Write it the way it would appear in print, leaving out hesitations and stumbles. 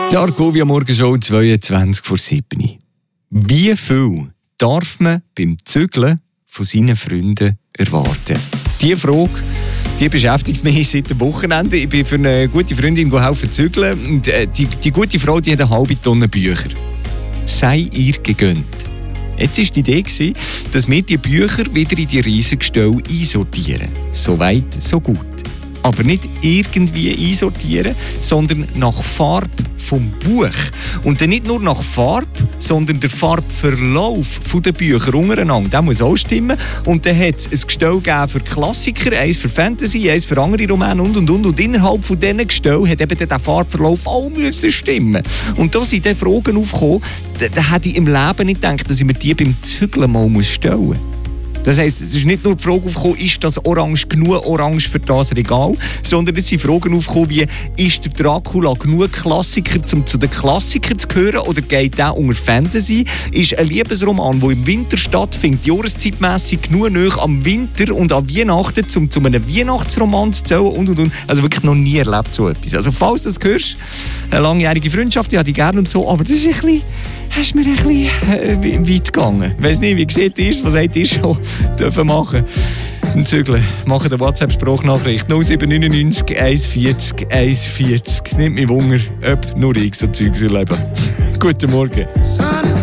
Die Argovia Morgenshow 22:07. Wie viel darf man beim Zügeln von seinen Freunden erwarten? Diese Frage beschäftigt mich seit dem Wochenende. Ich bin für eine gute Freundin helfen zügeln. Und die gute Frau die hat eine halbe Tonne Bücher. Sei ihr gegönnt. Jetzt war die Idee, dass wir die Bücher wieder in die Riesengestelle einsortieren. So weit, so gut. Aber nicht irgendwie einsortieren, sondern nach Farbe vom Buch. Und dann nicht nur nach Farbe, sondern der Farbverlauf der Bücher untereinander. Der muss auch stimmen. Und dann hat es ein Gestell gegeben für Klassiker, eins für Fantasy, eins für andere Romane und. Und innerhalb von diesen Gestellen hat eben der Farbverlauf auch müssen stimmen. Und da sind dann Fragen aufgekommen, da hätte ich im Leben nicht gedacht, dass ich mir die beim Zügeln mal stellen muss. Das heisst, es ist nicht nur die Frage aufgekommen, ist das Orange genug Orange für das Regal, sondern es sind Fragen aufgekommen, wie ist der Dracula genug Klassiker, um zu den Klassikern zu gehören, oder geht der unter Fantasy? Ist ein Liebesroman, der im Winter stattfindet, jahreszeitmässig genug nahe am Winter und an Weihnachten, um zu einem Weihnachtsroman zu zählen und. Also wirklich noch nie erlebt so etwas. Also falls du das hörst, eine langjährige Freundschaft, die hatte ich gerne und so, aber das ist ein bisschen... Hast du mir ein bisschen weit gegangen. Ich weiss nicht, wie seht ihr, was habt ihr schon dürfen machen? Ein Zügeln. Machen eine WhatsApp-Sprachnachricht 0799 140 140. Nimmt mich Wunder, ob nur ich so Zeugs erlebe. Guten Morgen.